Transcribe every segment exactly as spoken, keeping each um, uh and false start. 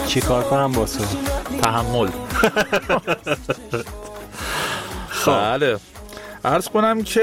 چی کار کنم با تو؟ تحمل. بله عرض کنم که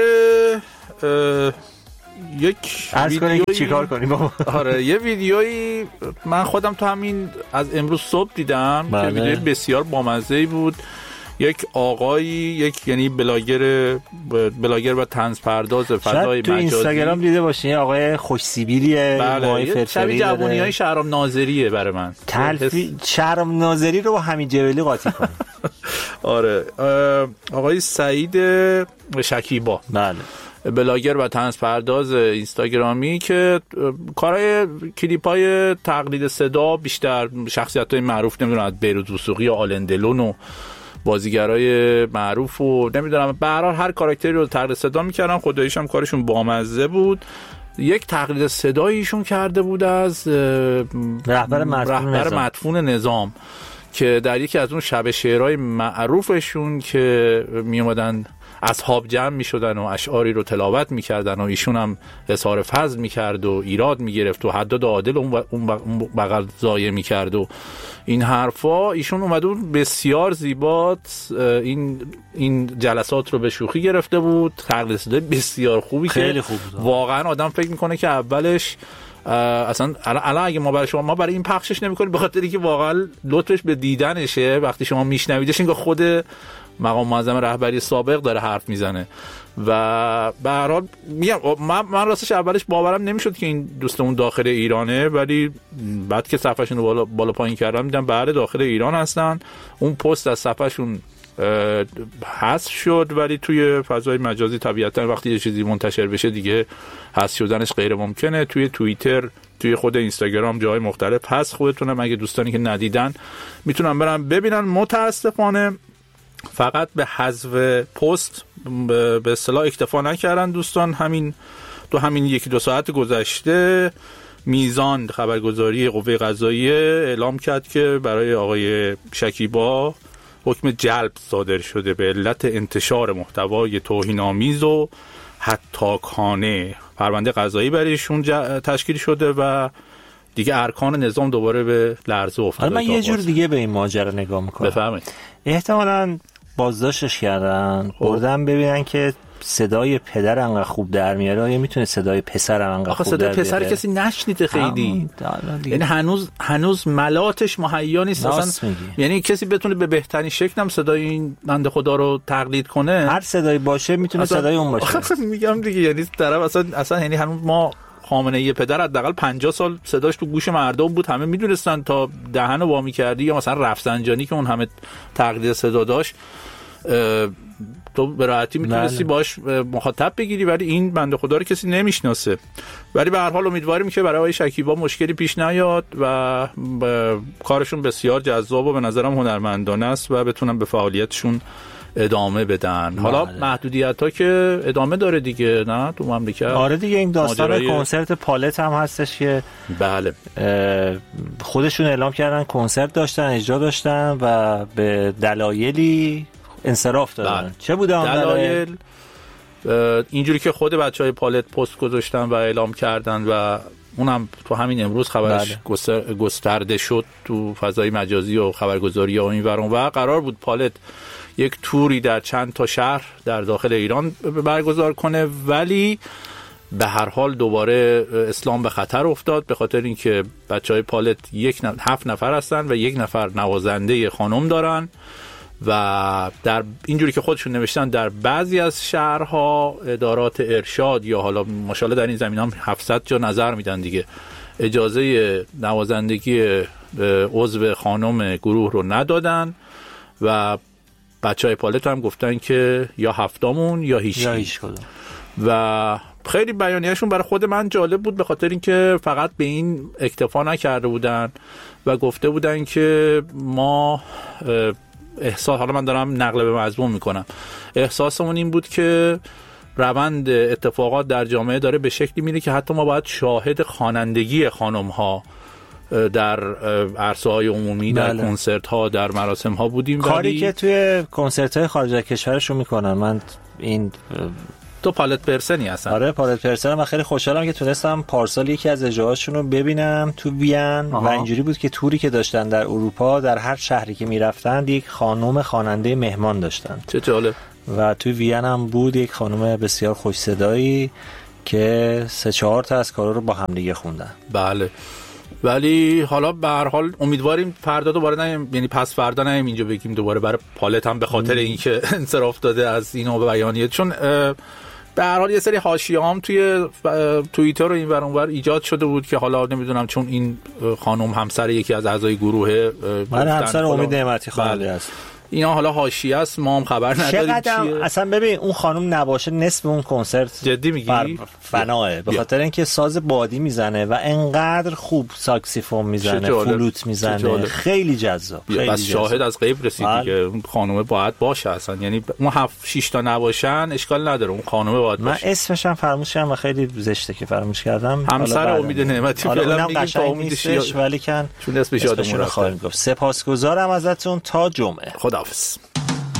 یک عرض کنم که چی کار کنیم بابا. آره یه ویدیویی من خودم تو همین از امروز صبح دیدم بله. که ویدیو بسیار بامزه‌ای بود. یک آقایی یک یعنی بلاگر بلاگر و طنز پرداز فضای مجازی تو اینستاگرام دیده باشین آقای خوش سیبیلیه. بله شبیه جوونیای شهرام ناظریه برای من. تلفی شهرام ناظری رو با همین جبلی قاطی کنه. آره آقای سعید شکیبا بله بلاگر و طنز پرداز اینستاگرامی که کارهای کلیپای تقلید صدا بیشتر شخصیت‌های معروف نمیدونم از بیروت وثوقی یا آلندلون و بازیگرای معروف و نمیدونم به هر حال هر کاراکتری رو تقلید صدا میکردن. خداییش هم کارشون بامزه بود. یک تقلید صدایی ایشون کرده بود از رهبر مدفون رهبر مدفون نظام که در یکی از اون شب شعرهای معروفشون که می اومدن اصحاب جمع می شدن و اشعاری رو تلاوت می کردن و ایشون هم اظهار فضل می کرد و ایراد می گرفت و حداد عادل اون بغل ضایع می کرد و این حرفا. ایشون اومده بود بسیار زیبات این این جلسات رو به شوخی گرفته بود. تقلید صدای بسیار خوبی خیلی که خوب بود. واقعا آدم فکر میکنه که اولش اصلا الان اگه ما برای شما ما برای این پخشش نمی‌کنیم به خاطری که واقعا لطفش به دیدنشه. وقتی شما میشنویدش اینکه خود مقام معظم رهبری سابق داره حرف میزنه و به هر حال میگم من, من راستش اولش باورم نمیشد که این دوستمون داخل ایرانه، ولی بعد که صفحه‌شون رو بالا, بالا پایین کردم دیدم بله داخل ایران هستن. اون پست از صفحه‌شون حذف شد ولی توی فضای مجازی طبیعتا وقتی یه چیزی منتشر بشه دیگه حذف شدنش غیر ممکنه. توی توییتر توی خود اینستاگرام جای مختلف هست. خودتونم اگه دوستانی که ندیدن میتونن برن ببینن. متاسفانه فقط به حذف پست به اصطلاح اکتفا نکردن دوستان. همین تو همین یکی دو ساعت گذشته میزان خبرگزاری قوه قضاییه اعلام کرد که برای آقای شکیبا حکم جلب صادر شده به علت انتشار محتوای توهین‌آمیز و هتاکانه. پرونده قضایی برایشون تشکیل شده و دیگه ارکان نظام دوباره به لرزه افتاده. من یه جور دیگه به این ماجرا نگاه میکنم. بفرمایید. احتمالاً بازداشتش کردن بردن ببینن که صدای پدر انقدر خوب در میاره یا میتونه صدای پسر انقدر خوب در بیاره. صدای پسر کسی نشنیده خیلی، یعنی هنوز هنوز ملاتش مهیا نیست اصلا. یعنی کسی بتونه به بهترین شکل هم صدای این بنده خدا رو تقلید کنه. هر صدایی باشه میتونه صدای اون باشه. میگم دیگه یعنی طرف اصلا اصلا یعنی هنوز ما خامنه‌ای پدر حداقل پنجاه سال صداش تو گوش مردم بود، همه میدونستن تا دهنو وا می‌کردی یا مثلا رفسنجانی که اون همه تقلید صدا داشت تو به راحتی میتونستی باش مخاطب بگیری، ولی این بنده خدا رو کسی نمیشناسه. ولی به هر حال امیدواریم که برای آقای شکیبا مشکلی پیش نیاد و کارشون بسیار جذاب و به نظرم هنرمندانه است و بتونن به فعالیتشون ادامه بدن. حالا محدودیت‌ها که ادامه داره دیگه نه تو مملکت. آره دیگه این داستان ماجرای... کنسرت پالت هم هستش که بله خودشون اعلام کردن کنسرت داشتن اجرا داشتن و به دلایلی انصراف دادن. بله. چه بوده اون دلایل؟ اینجوری که خود بچهای پالت پست گذاشتن و اعلام کردن و اونم تو همین امروز خبرش بله. گسترده شد تو فضای مجازی و خبرگزاری و این ورون و قرار بود پالت یک توری در چند تا شهر در داخل ایران برگزار کنه، ولی به هر حال دوباره اسلام به خطر افتاد به خاطر اینکه بچهای پالت یک نف... هفت نفر هستن و یک نفر نوازنده خانم دارن و در اینجوری که خودشون نوشتن در بعضی از شهرها ادارات ارشاد یا حالا ماشاءالله در این زمین هم هفتصد جا نظر میدن دیگه اجازه نوازندگی عضو خانم گروه رو ندادن و بچهای پالت هم گفتن که یا هفتامون یا هیچ یا هیچ کدوم. و خیلی بیانیه‌شون برای خود من جالب بود به خاطر اینکه فقط به این اکتفا نکرده بودن و گفته بودن که ما احساس، حالا من دارم نقل به مضمون میکنم، احساسمون این بود که روند اتفاقات در جامعه داره به شکلی میره که حتی ما باید شاهد خوانندگی خانم ها در عرصه های عمومی بله. در کنسرت ها در مراسم ها بودیم. کاری ولی... که توی کنسرت های خارج از کشورشون میکنن. من این تو پالت پرسنی هستن؟ آره پالت پرسن. من خیلی خوشحالم که تونستم پارسال یکی از اجراهاشون رو ببینم تو وین. و اینجوری بود که توری که داشتن در اروپا در هر شهری که میرفتن یک خانم خواننده مهمان داشتن. چه جالب. و تو وین هم بود یک خانم بسیار خوش صدایی که سه چهار تا از کارا رو با هم دیگه خوندن. بله. ولی حالا به هر حال امیدواریم فردا دوباره نیم، یعنی پس فردا نیم اینجا بگیم دوباره برای پالت هم به خاطر اینکه انصراف داده از اینو به بیانیه، چون به هر حال یه سری حاشیه هم توی توییتر و این ور اون ور ایجاد شده بود که حالا نمیدونم چون این خانم همسر یکی از اعضای گروه، من همسر امید نعمتی خانواده است، اینا حالا حاشیه است، ما هم خبر نداریم چیه. اصلا ببین اون خانم نباشه نصف اون کنسرت جدی میگی فناه، به خاطر اینکه ساز بادی میزنه و انقدر خوب ساکسیفون میزنه، فلوت میزنه، خیلی جذاب. بس شاهد از غیب رسید دیگه، اون خانم باید باشه اصلا، یعنی اون هفت شش تا نباشن اشکال نداره، اون خانم باید باشه. من اسمش هم فراموش کردم و خیلی زشته که فراموش کردم. همسر امید نعمتی فعلا میگیم تا امیدش، ولی کن چون اسمش یادمون رفت. سپاسگزارم ازتون، تا جمعه. خداحافظ.